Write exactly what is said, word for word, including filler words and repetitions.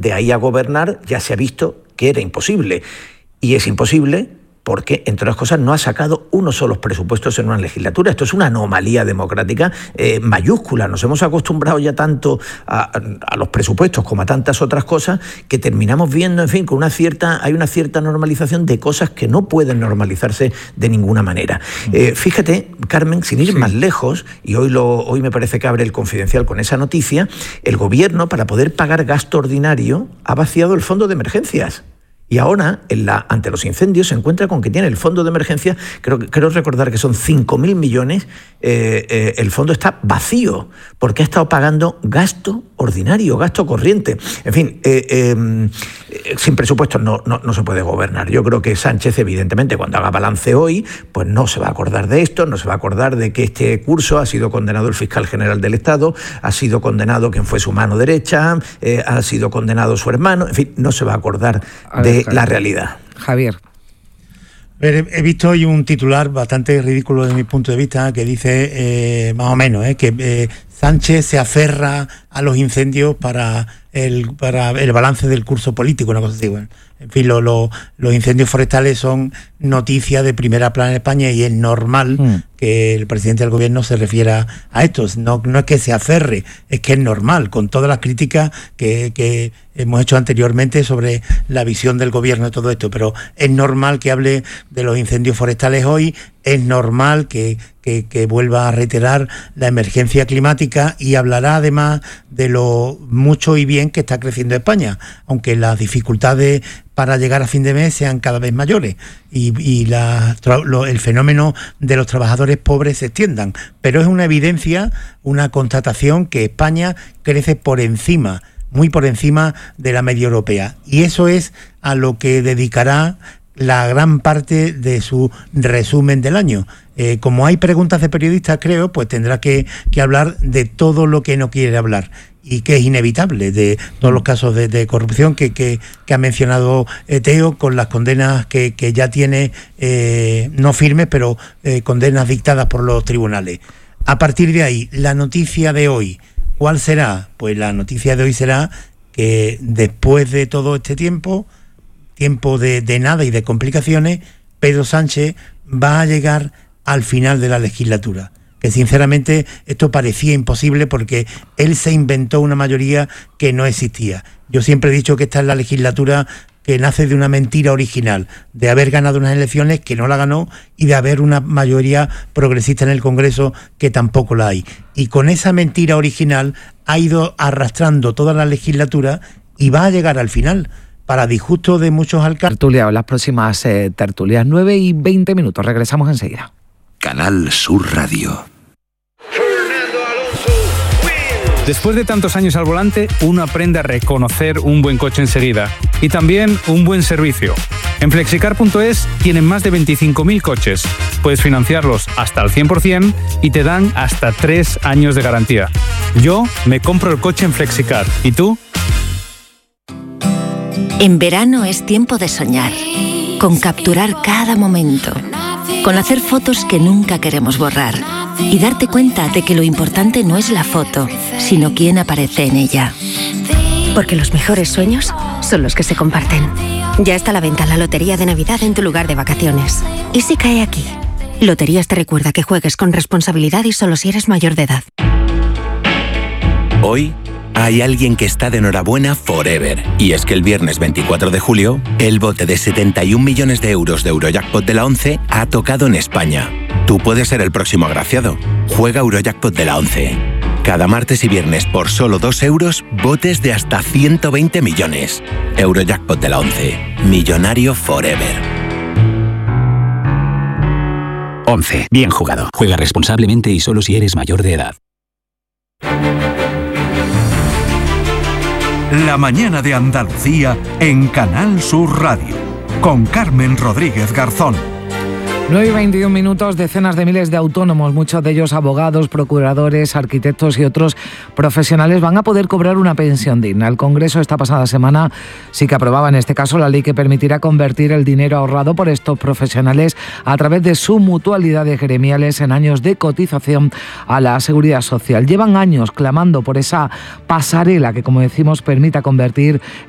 De ahí a gobernar ya se ha visto que era imposible. Y es imposible porque, entre otras cosas, no ha sacado unos solos presupuestos en una legislatura. Esto es una anomalía democrática eh, mayúscula. Nos hemos acostumbrado ya tanto a, a los presupuestos como a tantas otras cosas que terminamos viendo, en fin, con una cierta, hay una cierta normalización de cosas que no pueden normalizarse de ninguna manera. Eh, fíjate, Carmen, sin ir sí. más lejos, y hoy, lo, hoy me parece que abre el Confidencial con esa noticia, el Gobierno, para poder pagar gasto ordinario, ha vaciado el fondo de emergencias. Y ahora, en la, ante los incendios, se encuentra con que tiene el fondo de emergencia, creo, creo recordar que son cinco mil millones, eh, eh, el fondo está vacío, porque ha estado pagando gasto ordinario, gasto corriente. En fin, eh, eh, sin presupuestos no, no, no se puede gobernar. Yo creo que Sánchez, evidentemente, cuando haga balance hoy, pues no se va a acordar de esto, no se va a acordar de que este curso ha sido condenado el fiscal general del Estado, ha sido condenado quien fue su mano derecha, eh, ha sido condenado su hermano, en fin, no se va a acordar de la realidad. Javier. He visto hoy un titular bastante ridículo desde mi punto de vista que dice, eh, más o menos, eh, que eh, Sánchez se aferra a los incendios para el, para el balance del curso político, una cosa así. Bueno, en fin, lo, lo, los incendios forestales son noticia de primera plana en España y es normal mm. que el presidente del gobierno se refiera a esto. No, no es que se aferre, es que es normal, con todas las críticas que, que hemos hecho anteriormente sobre la visión del gobierno de todo esto, pero es normal que hable de los incendios forestales hoy, es normal que, que, que vuelva a reiterar la emergencia climática y hablará además de lo mucho y bien que está creciendo España, aunque las dificultades para llegar a fin de mes sean cada vez mayores y, y la, lo, el fenómeno de los trabajadores pobres se extiendan. Pero es una evidencia, una constatación que España crece por encima, muy por encima de la media europea. Y eso es a lo que dedicará la gran parte de su resumen del año. Eh, como hay preguntas de periodistas, creo, pues tendrá que, que hablar de todo lo que no quiere hablar y que es inevitable, de todos los casos de, de corrupción que, que, que ha mencionado eh, Teo, con las condenas que, que ya tiene, eh, no firmes, pero eh, condenas dictadas por los tribunales. A partir de ahí, la noticia de hoy, ¿cuál será? Pues la noticia de hoy será que después de todo este tiempo, tiempo de, de nada y de complicaciones, Pedro Sánchez va a llegar al final de la legislatura. Que sinceramente esto parecía imposible porque él se inventó una mayoría que no existía. Yo siempre he dicho que esta es la legislatura que nace de una mentira original, de haber ganado unas elecciones que no la ganó y de haber una mayoría progresista en el Congreso que tampoco la hay. Y con esa mentira original ha ido arrastrando toda la legislatura y va a llegar al final, para disgusto de muchos alcaldes. Tertulia, las próximas eh, tertulias, nueve y veinte minutos. Regresamos enseguida. Canal Sur Radio. Después de tantos años al volante, uno aprende a reconocer un buen coche enseguida y también un buen servicio. En flexicar punto es tienen más de veinticinco mil coches. Puedes financiarlos hasta al cien por ciento y te dan hasta tres años de garantía. Yo me compro el coche en Flexicar. ¿Y tú? En verano es tiempo de soñar, con capturar cada momento, con hacer fotos que nunca queremos borrar y darte cuenta de que lo importante no es la foto, sino quién aparece en ella. Porque los mejores sueños son los que se comparten. Ya está a la venta la Lotería de Navidad en tu lugar de vacaciones. ¿Y si cae aquí? Loterías te recuerda que juegues con responsabilidad y solo si eres mayor de edad. Hoy hay alguien que está de enhorabuena forever. Y es que el viernes veinticuatro de julio, el bote de setenta y un millones de euros de Eurojackpot de la ONCE ha tocado en España. Tú puedes ser el próximo agraciado. Juega Eurojackpot de la ONCE. Cada martes y viernes por solo dos euros, botes de hasta ciento veinte millones. Eurojackpot de la ONCE. Millonario forever. ONCE. Bien jugado. Juega responsablemente y solo si eres mayor de edad. La mañana de Andalucía en Canal Sur Radio, con Carmen Rodríguez Garzón. nueve y veintiún minutos, decenas de miles de autónomos, muchos de ellos abogados, procuradores, arquitectos y otros profesionales, van a poder cobrar una pensión digna. El Congreso esta pasada semana sí que aprobaba en este caso la ley que permitirá convertir el dinero ahorrado por estos profesionales a través de su mutualidad de gremiales en años de cotización a la Seguridad Social. Llevan años clamando por esa pasarela que, como decimos, permita convertir